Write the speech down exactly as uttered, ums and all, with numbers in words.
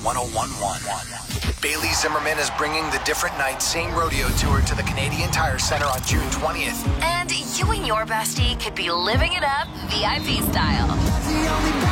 one oh one point one. Bailey Zimmerman is bringing the Different Nights Same Rodeo Tour to the Canadian Tire Centre on June twentieth. And you and your bestie could be living it up V I P style.